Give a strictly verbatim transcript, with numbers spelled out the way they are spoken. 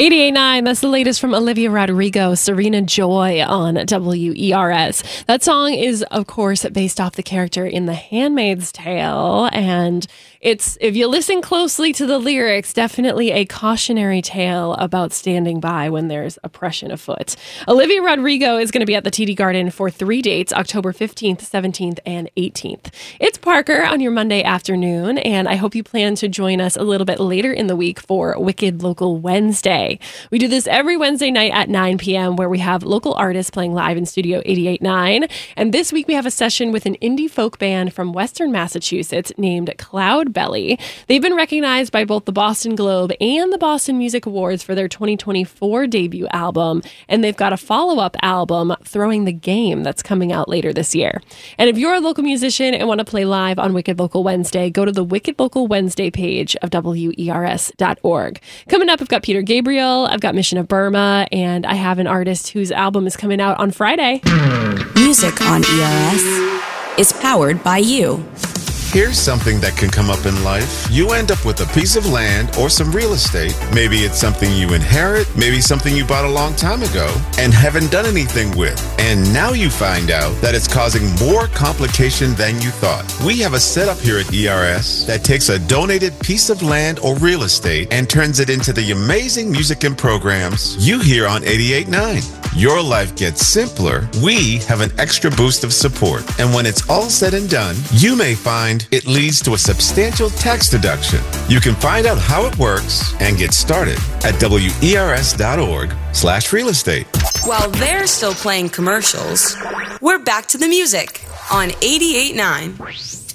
eighty-eight point nine, that's the latest from Olivia Rodrigo, Serena Joy on W E R S. That song is, of course, based off the character in The Handmaid's Tale, and it's, if you listen closely to the lyrics, definitely a cautionary tale about standing by when there's oppression afoot. Olivia Rodrigo is going to be at the T D Garden for three dates, October fifteenth, seventeenth, and eighteenth. It's Parker on your Monday afternoon, and I hope you plan to join us a little bit later in the week for Wicked Local Wednesday. We do this every Wednesday night at nine p.m. where we have local artists playing live in Studio eighty-eight point nine. And this week we have a session with an indie folk band from Western Massachusetts named Cloud Belly. They've been recognized by both the Boston Globe and the Boston Music Awards for their twenty twenty-four debut album. And they've got a follow-up album, Throwing the Game, that's coming out later this year. And if you're a local musician and want to play live on Wicked Local Wednesday, go to the Wicked Local Wednesday page of W E R S dot org. Coming up, I've got Peter Gabriel, I've got Mission of Burma, and I have an artist whose album is coming out on Friday. Music on E R S is powered by you. Here's something that can come up in life. You end up with a piece of land or some real estate. Maybe it's something you inherit, maybe something you bought a long time ago and haven't done anything with. And now you find out that it's causing more complication than you thought. We have a setup here at E R S that takes a donated piece of land or real estate and turns it into the amazing music and programs you hear on eighty-eight point nine. Your life gets simpler. We have an extra boost of support. And when it's all said and done, you may find it leads to a substantial tax deduction. You can find out how it works and get started at W E R S dot org slash real estate. While they're still playing commercials, we're back to the music on eighty-eight point nine.